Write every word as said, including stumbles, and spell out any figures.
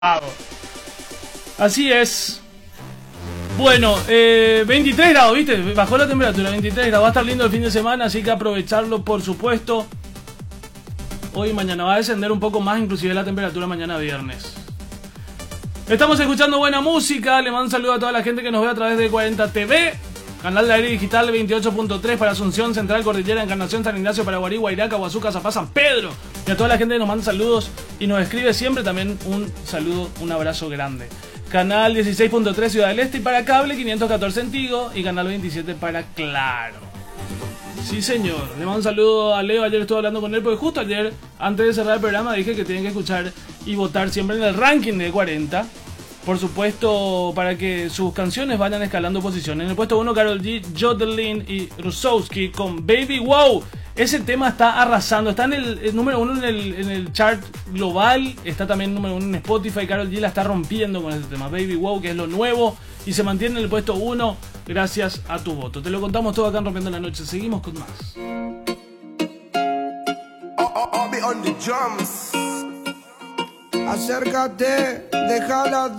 Así es. Bueno, eh, veintitrés grados, ¿viste? Bajó la temperatura, veintitrés grados. Va a estar lindo el fin de semana, así que aprovecharlo, por supuesto. Hoy y mañana va a descender un poco más, inclusive la temperatura mañana viernes. Estamos escuchando buena música. Le mando un saludo a toda la gente que nos ve a través de cuarenta T V. Canal de aire digital veintiocho punto tres para Asunción, Central, Cordillera, Encarnación, San Ignacio, Paraguarí, Guairaca, Huazuca, Zapá, San Pedro. Y a toda la gente que nos manda saludos y nos escribe siempre también un saludo, un abrazo grande. Canal dieciséis punto tres Ciudad del Este y para cable quinientos catorce en Tigo y canal veintisiete para Claro. Sí, señor. Le mando un saludo a Leo. Ayer estuve hablando con él porque justo ayer, antes de cerrar el programa, dije que tienen que escuchar y votar siempre en el ranking de cuarenta. Por supuesto, para que sus canciones vayan escalando posiciones. En el puesto uno, Karol G, Jodelin y Rusowski con Baby Wow. Ese tema está arrasando. Está en el, el número uno en el, en el chart global. Está también número uno en Spotify. Karol G la está rompiendo con ese tema. Baby Wow, que es lo nuevo. Y se mantiene en el puesto uno gracias a tu voto. Te lo contamos todo acá en Rompiendo la Noche. Seguimos con más. Acércate, déjala.